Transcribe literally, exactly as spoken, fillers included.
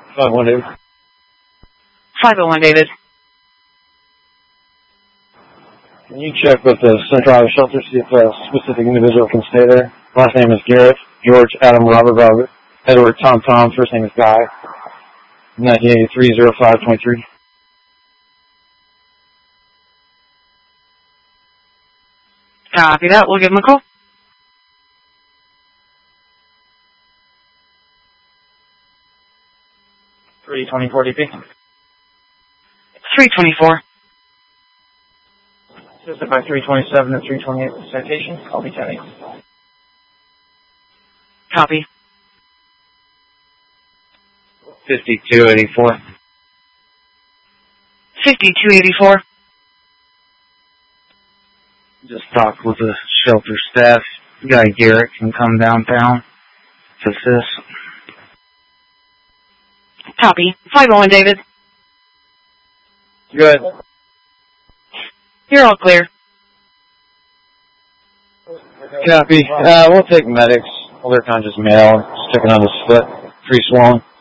five one David. five oh one David. Can you check with the Central Iowa Shelter, see if a specific individual can stay there? Last name is Garrett. George, Adam, Robert, Robert, Edward, Tom, Tom. First name is Guy. nineteen eighty-three, oh five twenty-three. Copy that. We'll give him a call. three twenty-four D P. three twenty-four. Assisted by three twenty-seven and three twenty-eight with citation. I'll be ten eight. Copy. fifty-two eighty-four. fifty-two eighty-four. Just talked with the shelter staff. Guy Garrett can come downtown to assist. Copy. five oh one David. Good. You're all clear. Copy. Uh, we'll take medics. Well, they're kind of just male. Sticking on his foot. Pretty swollen.